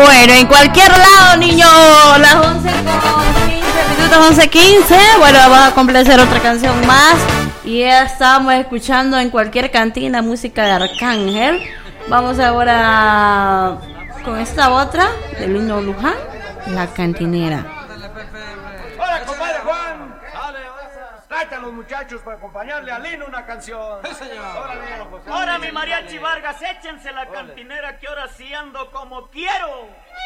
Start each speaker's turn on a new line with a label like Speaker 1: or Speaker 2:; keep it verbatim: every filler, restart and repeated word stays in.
Speaker 1: Bueno, en cualquier lado, niño, las once con quince minutos, once quince. Bueno, vamos a complacer otra canción más. Y ya estamos escuchando en cualquier cantina música de Arcángel. Vamos ahora con esta otra de Lino Luján, La Cantinera.
Speaker 2: Hola, compadre Juan. Tráete a los muchachos para acompañarle a Lino una canción.
Speaker 3: Sí, señor.
Speaker 2: Órale, José.
Speaker 4: Ahora mi mariachi Vargas, échense La Cantinera que ahora sí ando como quiero.